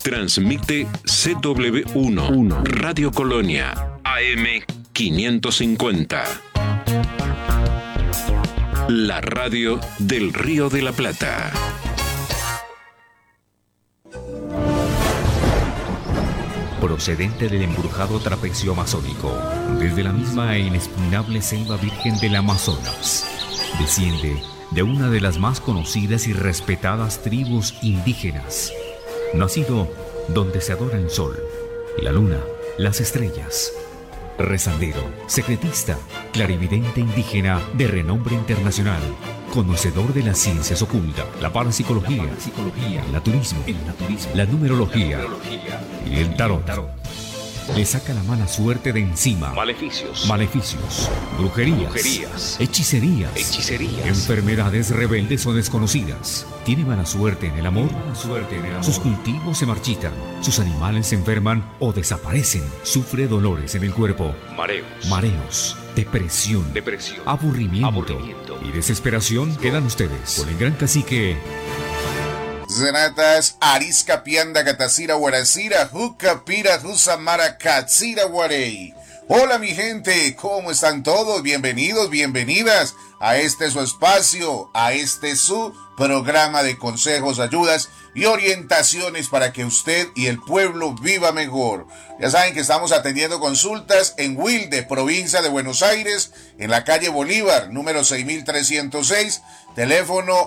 Transmite CW1, Radio Colonia, AM 550. La radio del Río de la Plata. Procedente del embrujado trapecio amazónico, desde la misma e inexpugnable selva virgen del Amazonas, desciende de una de las más conocidas y respetadas tribus indígenas, nacido donde se adora el sol, la luna, las estrellas. Rezandero, secretista, clarividente indígena de renombre internacional, conocedor de las ciencias ocultas, la parapsicología, el naturismo, la numerología y el tarot. Le saca la mala suerte de encima. Maleficios, brujerías, hechicerías, enfermedades rebeldes o desconocidas. Tiene mala suerte en el amor. Sus cultivos se marchitan, sus animales se enferman o desaparecen. Sufre dolores en el cuerpo, mareos, depresión, aburrimiento y desesperación. Quedan ustedes con el gran cacique Zenatas, Arisca Pianda Catacira Guaracira, Juca Pira Jusamara Katsira Guarey. Hola mi gente, ¿cómo están todos? Bienvenidos, bienvenidas a este su espacio, a este su programa de consejos, ayudas y orientaciones para que usted y el pueblo viva mejor. Ya saben que estamos atendiendo consultas en Wilde, provincia de Buenos Aires, en la calle Bolívar, número 6306, teléfono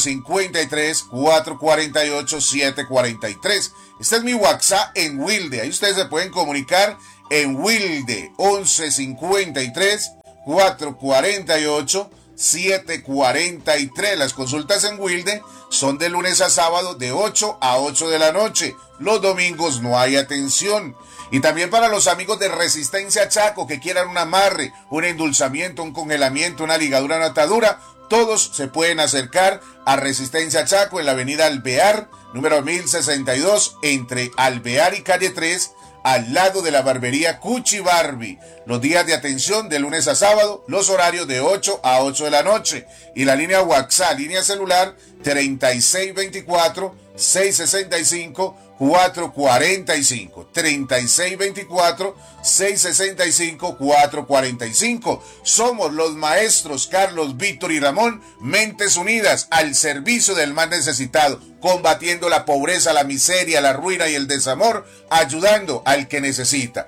1153-448-743. Este es mi WhatsApp en Wilde, ahí ustedes se pueden comunicar en Wilde, 1153-448-743. Las consultas en Wilde son de lunes a sábado de 8 a 8 de la noche. Los domingos no hay atención. Y también para los amigos de Resistencia Chaco que quieran un amarre, un endulzamiento, un congelamiento, una ligadura, una atadura, todos se pueden acercar a Resistencia Chaco en la avenida Alvear, número 1062, entre Alvear y calle 3, al lado de la barbería Cuchi Barbie. Los días de atención de lunes a sábado, los horarios de 8 a 8 de la noche. Y la línea WhatsApp, línea celular 3624-665-445. 3624-665-445. Somos los maestros Carlos, Víctor y Ramón, mentes unidas al servicio del más necesitado, combatiendo la pobreza, la miseria, la ruina y el desamor, ayudando al que necesita.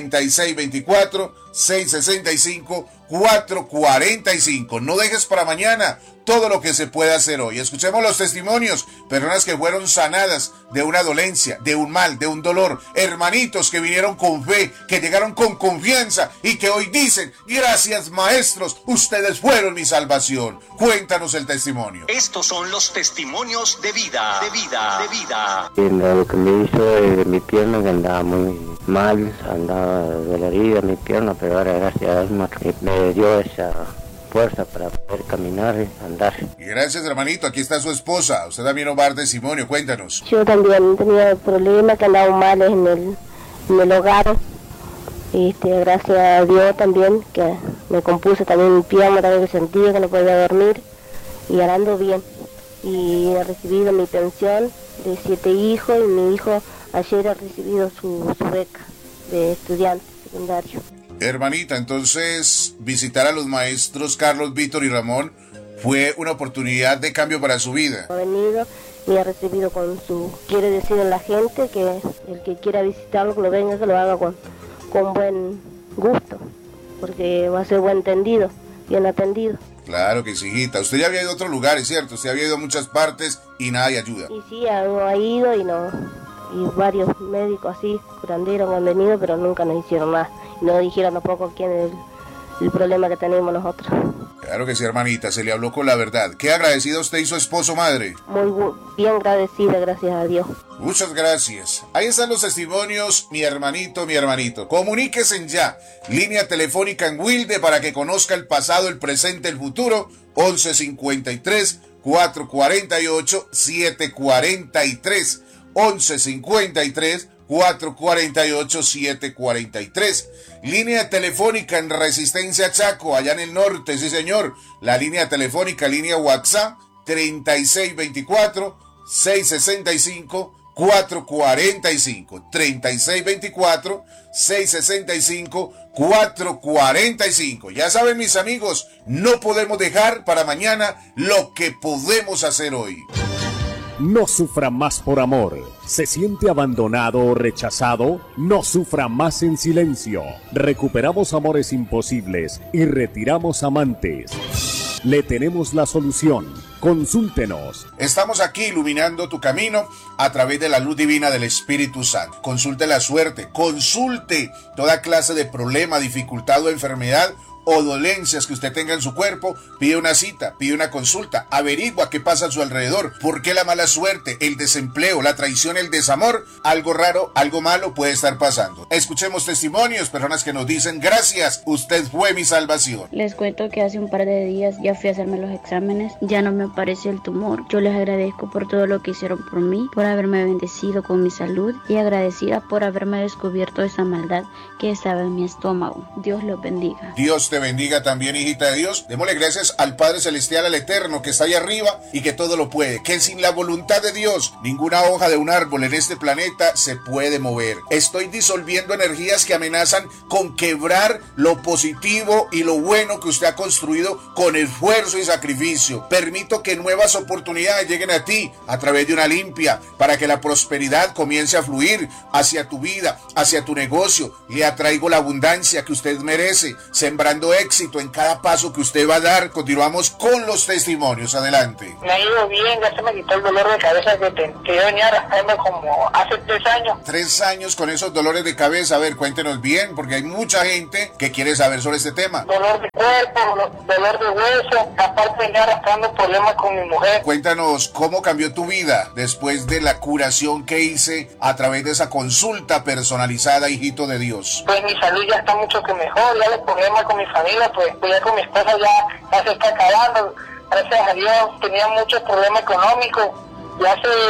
3624-665-445. No dejes para mañana todo lo que se puede hacer hoy. Escuchemos los testimonios, personas que fueron sanadas de una dolencia, de un mal, de un dolor, hermanitos que vinieron con fe, que llegaron con confianza y que hoy dicen: gracias maestros, ustedes fueron mi salvación. Cuéntanos el testimonio. Estos son los testimonios de vida. Lo que me hizo mi pierna, que andaba muy mal, andaba dolorida mi pierna, pero ahora gracias a Dios me dio esa fuerza para poder caminar y andar. Y gracias hermanito, aquí está su esposa. Usted también nos va a dar testimonio, cuéntanos. Yo también tenía problemas, que andaba mal en el hogar. Gracias a Dios también, que me compuse también mi pierna, también que sentía que no podía dormir, y ahora ando bien. Y he recibido mi pensión de 7 hijos, y mi hijo ayer ha recibido su beca de estudiante secundario. Hermanita, entonces visitar a los maestros Carlos, Víctor y Ramón fue una oportunidad de cambio para su vida. Ha venido y ha recibido quiere decir a la gente que el que quiera visitarlo, que lo venga, que lo haga con buen gusto, porque va a ser bien atendido. Claro que sí, hijita. Usted ya había ido a otros lugares, ¿cierto? Usted había ido a muchas partes y nada de ayuda. Y sí, ha ido y varios médicos así, curanderos han venido, pero nunca nos hicieron nada. Y no dijeron tampoco quién es el problema que tenemos nosotros. Claro que sí, hermanita, se le habló con la verdad. Qué agradecida usted y su esposo, madre. Muy bien agradecida, gracias a Dios. Muchas gracias. Ahí están los testimonios, mi hermanito. Comuníquese ya. Línea telefónica en Wilde para que conozca el pasado, el presente, el futuro. 1153-448-743. 1153-448-743. Línea telefónica en Resistencia Chaco, allá en el norte, sí señor. La línea telefónica, línea WhatsApp, 3624-665-445. 445, 3624 665 445. Ya saben, mis amigos, no podemos dejar para mañana lo que podemos hacer hoy. No sufra más por amor. ¿Se siente abandonado o rechazado? No sufra más en silencio. Recuperamos amores imposibles y retiramos amantes. Le tenemos la solución. Consúltenos. Estamos aquí iluminando tu camino a través de la luz divina del Espíritu Santo. Consulte la suerte, consulte toda clase de problema, dificultad o enfermedad o dolencias que usted tenga en su cuerpo. Pide una cita, pide una consulta, averigua qué pasa a su alrededor, por qué la mala suerte, el desempleo, la traición, el desamor, algo raro, algo malo puede estar pasando. Escuchemos testimonios, personas que nos dicen: gracias, usted fue mi salvación. Les cuento que hace un par de días ya fui a hacerme los exámenes, ya no me apareció el tumor. Yo les agradezco por todo lo que hicieron por mí, por haberme bendecido con mi salud y agradecida por haberme descubierto esa maldad que estaba en mi estómago. Dios los bendiga. Dios te bendiga también, hijita de Dios. Démosle gracias al Padre Celestial, al Eterno, que está ahí arriba y que todo lo puede, que sin la voluntad de Dios ninguna hoja de un árbol en este planeta se puede mover. Estoy disolviendo energías que amenazan con quebrar lo positivo y lo bueno que usted ha construido con esfuerzo y sacrificio. Permito que nuevas oportunidades lleguen a ti a través de una limpia, para que la prosperidad comience a fluir hacia tu vida, hacia tu negocio. Le atraigo la abundancia que usted merece, sembrando éxito en cada paso que usted va a dar. Continuamos con los testimonios. Adelante. Me ha ido bien, ya se me quitó el dolor de cabeza que yo venía arrastrando como hace 3 años. 3 años con esos dolores de cabeza. A ver, cuéntenos bien, porque hay mucha gente que quiere saber sobre este tema. Dolor de cuerpo, dolor de hueso, aparte venía arrastrando problemas con mi mujer. Cuéntanos cómo cambió tu vida después de la curación que hice a través de esa consulta personalizada, hijito de Dios. Pues mi salud ya está mucho que mejor, ya los problemas con mi familia, pues ya con mi esposa ya se está acabando. Gracias a Dios, tenía muchos problemas económicos y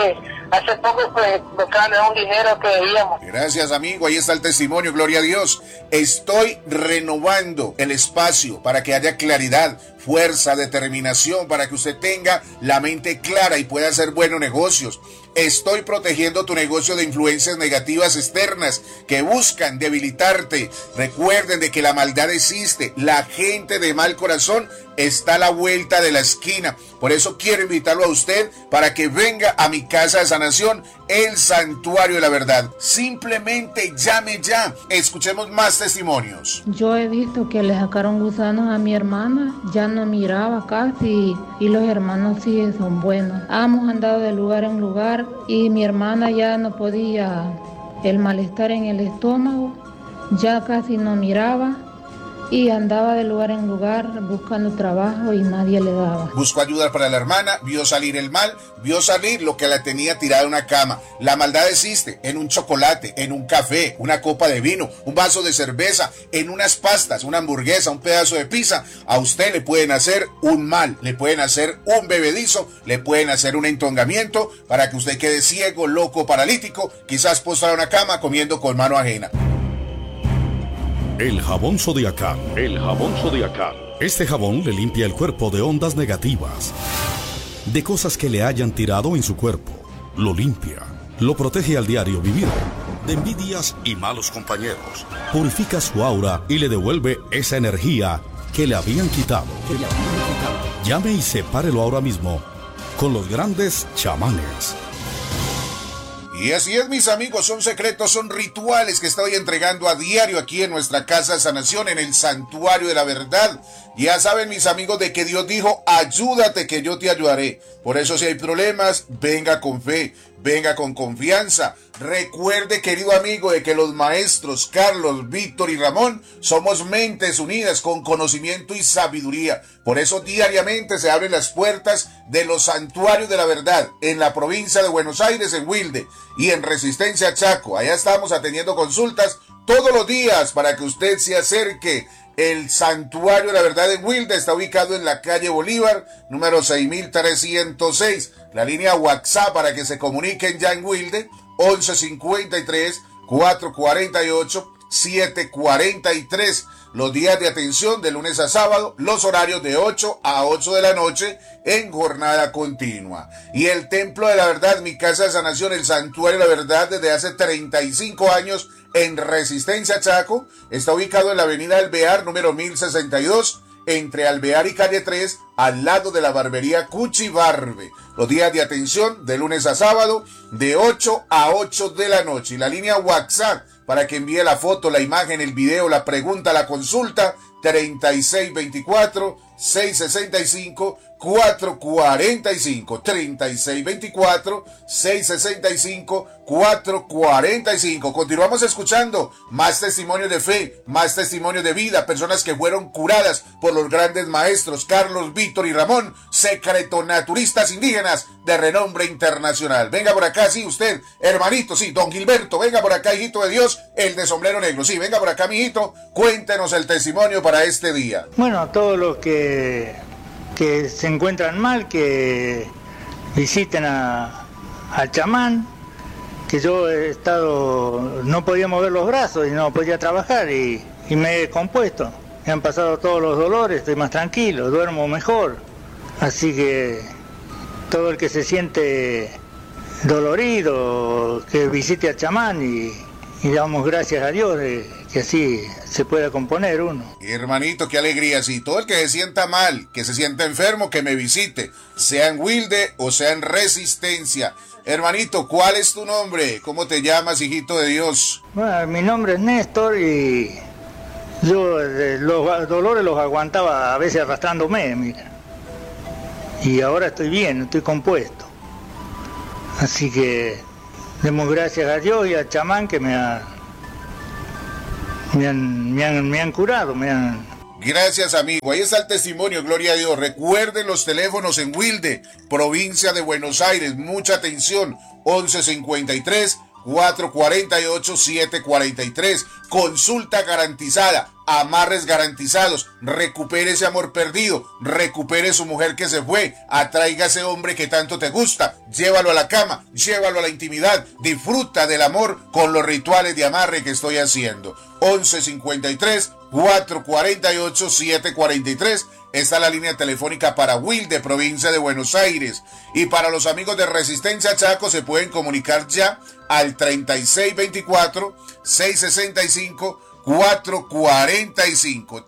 hace poco pues me acaban de dar un dinero que debíamos. Gracias, amigo, ahí está el testimonio, gloria a Dios. Estoy renovando el espacio para que haya claridad, fuerza, determinación, para que usted tenga la mente clara y pueda hacer buenos negocios. Estoy protegiendo tu negocio de influencias negativas externas que buscan debilitarte. Recuerden de que la maldad existe. La gente de mal corazón está a la vuelta de la esquina. Por eso quiero invitarlo a usted para que venga a mi casa de sanación, el Santuario de la Verdad. Simplemente llame ya. Escuchemos más testimonios. Yo he visto que le sacaron gusanos a mi hermana. Ya no miraba casi y los hermanos sí son buenos. Hemos andado de lugar en lugar y mi hermana ya no podía, el malestar en el estómago, ya casi no miraba y andaba de lugar en lugar buscando trabajo y nadie le daba. Buscó ayuda para la hermana, vio salir el mal, vio salir lo que la tenía tirada en una cama. La maldad existe en un chocolate, en un café, una copa de vino, un vaso de cerveza, en unas pastas, una hamburguesa, un pedazo de pizza. A usted le pueden hacer un mal, le pueden hacer un bebedizo, le pueden hacer un entongamiento para que usted quede ciego, loco, paralítico, quizás postrado en una cama comiendo con mano ajena. El jabón Zodiacal. El jabón Zodiacal. Este jabón le limpia el cuerpo de ondas negativas, de cosas que le hayan tirado en su cuerpo. Lo limpia, lo protege al diario vivir, de envidias y malos compañeros. Purifica su aura y le devuelve esa energía que le habían quitado. Llame y sepárelo ahora mismo con los grandes chamanes. Y así es, mis amigos, son secretos, son rituales que estoy entregando a diario aquí en nuestra casa de sanación, en el Santuario de la Verdad. Ya saben, mis amigos, de que Dios dijo: ayúdate que yo te ayudaré. Por eso, si hay problemas, venga con fe, venga con confianza. Recuerde, querido amigo, de que los maestros Carlos, Víctor y Ramón somos mentes unidas con conocimiento y sabiduría. Por eso diariamente se abren las puertas de los Santuarios de la Verdad en la provincia de Buenos Aires, en Wilde, y en Resistencia Chaco. Allá estamos atendiendo consultas todos los días para que usted se acerque. El Santuario de la Verdad en Wilde está ubicado en la calle Bolívar, número 6306. La línea WhatsApp para que se comuniquen ya en Wilde, 1153-448-743. los días de atención de lunes a sábado, los horarios de 8 a 8 de la noche en jornada continua. Y el Templo de la Verdad, mi casa de sanación, el Santuario de la Verdad, desde hace 35 años en Resistencia, Chaco, está ubicado en la avenida Alvear, número 1062, entre Alvear y calle 3, al lado de la barbería Cuchi Barbe. Los días de atención de lunes a sábado, de 8 a 8 de la noche. Y la línea WhatsApp para que envíe la foto, la imagen, el video, la pregunta, la consulta, 3624-665-445, 3624-665-445. Continuamos escuchando más testimonios de fe, más testimonios de vida, personas que fueron curadas por los grandes maestros Carlos, Víctor y Ramón, secretonaturistas indígenas de renombre internacional. Venga por acá, sí, usted, hermanito, sí, don Gilberto, venga por acá, hijito de Dios, el de sombrero negro, sí, venga por acá, mijito, cuéntenos el testimonio para este día. Bueno, a todos los que se encuentran mal, que visiten al chamán, que yo he estado, no podía mover los brazos y no podía trabajar y me he compuesto. Me han pasado todos los dolores, estoy más tranquilo, duermo mejor. Así que todo el que se siente dolorido, que visite al chamán y damos gracias a Dios de que así se pueda componer uno. Hermanito, qué alegría, sí, todo el que se sienta mal, que se sienta enfermo, que me visite, sea en Wilde o sea en Resistencia. Hermanito, ¿cuál es tu nombre? ¿Cómo te llamas, hijito de Dios? Bueno, mi nombre es Néstor y yo los dolores los aguantaba a veces arrastrándome, mira. Y ahora estoy bien, estoy compuesto. Así que demos gracias a Dios y al chamán que me han curado, Gracias, amigo. Ahí está el testimonio, gloria a Dios. Recuerden los teléfonos en Wilde, provincia de Buenos Aires. Mucha atención, 1153-448-743. Consulta garantizada, amarres garantizados. Recupere ese amor perdido, recupere su mujer que se fue, atraiga a ese hombre que tanto te gusta, llévalo a la cama, llévalo a la intimidad, disfruta del amor con los rituales de amarre que estoy haciendo. 1153-448-743. Esta es la línea telefónica para Wilde, provincia de Buenos Aires. Y para los amigos de Resistencia Chaco se pueden comunicar ya al 3624-665-445.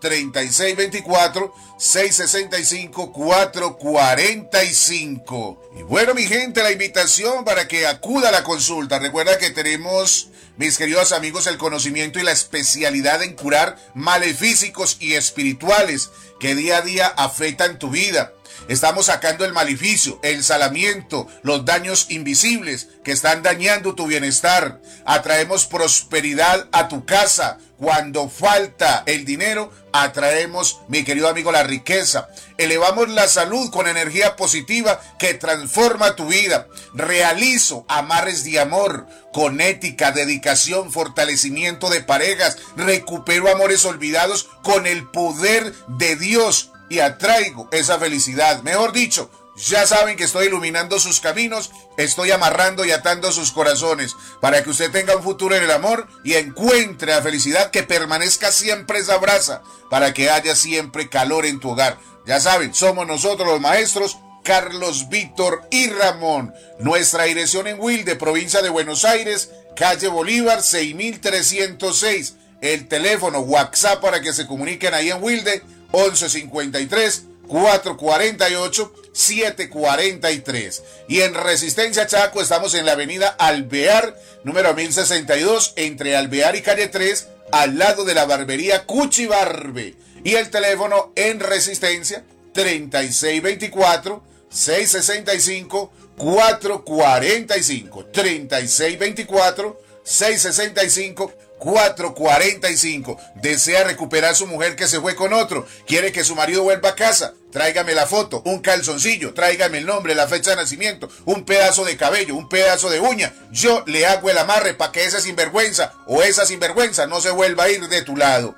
3624-665-445. Y bueno, mi gente, la invitación para que acuda a la consulta. Recuerda que tenemos, mis queridos amigos, el conocimiento y la especialidad en curar males físicos y espirituales que día a día afectan tu vida. Estamos sacando el maleficio, el salamiento, los daños invisibles que están dañando tu bienestar. Atraemos prosperidad a tu casa. Cuando falta el dinero, atraemos, mi querido amigo, la riqueza. Elevamos la salud con energía positiva que transforma tu vida. Realizo amarres de amor con ética, dedicación, fortalecimiento de parejas. Recupero amores olvidados con el poder de Dios y atraigo esa felicidad. Mejor dicho, ya saben que estoy iluminando sus caminos, estoy amarrando y atando sus corazones para que usted tenga un futuro en el amor y encuentre la felicidad, que permanezca siempre esa brasa, para que haya siempre calor en tu hogar. Ya saben, somos nosotros los maestros Carlos, Víctor y Ramón. Nuestra dirección en Wilde, provincia de Buenos Aires, calle Bolívar 6306. El teléfono WhatsApp para que se comuniquen ahí en Wilde, 1153-448-743. Y en Resistencia Chaco estamos en la avenida Alvear, número 1062, entre Alvear y calle 3, al lado de la barbería Cuchi Barbe. Y el teléfono en Resistencia, 3624-665-445. 3624-665-445. Desea recuperar su mujer que se fue con otro, quiere que su marido vuelva a casa. Tráigame la foto, un calzoncillo, tráigame el nombre, la fecha de nacimiento, un pedazo de cabello, un pedazo de uña. Yo le hago el amarre para que ese sinvergüenza o esa sinvergüenza no se vuelva a ir de tu lado.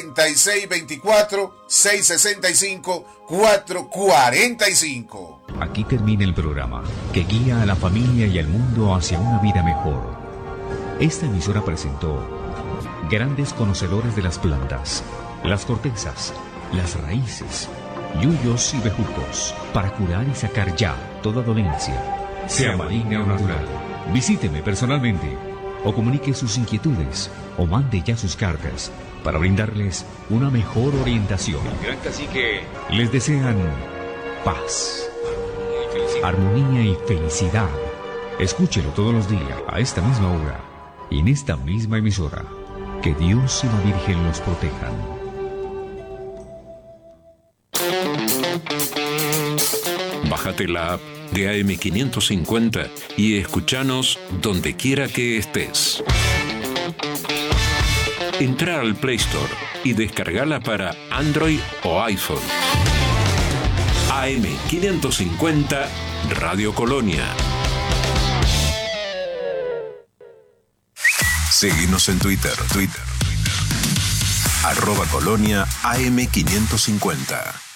3624-665-445. Aquí termina el programa que guía a la familia y al mundo hacia una vida mejor. Esta emisora presentó Grandes Conocedores de las Plantas, las cortezas, las raíces, yuyos y bejucos, para curar y sacar ya toda dolencia, sea maligna o natural. Visíteme personalmente o comunique sus inquietudes o mande ya sus cartas para brindarles una mejor orientación. El gran cacique les desean paz, armonía y felicidad. Escúchelo todos los días a esta misma hora y en esta misma emisora. Que Dios y la Virgen los protejan. Bájate la app de AM550 y escúchanos donde quiera que estés. Entra al Play Store y descargala para Android o iPhone. AM550 Radio Colonia. Seguinos en Twitter. @Colonia AM550.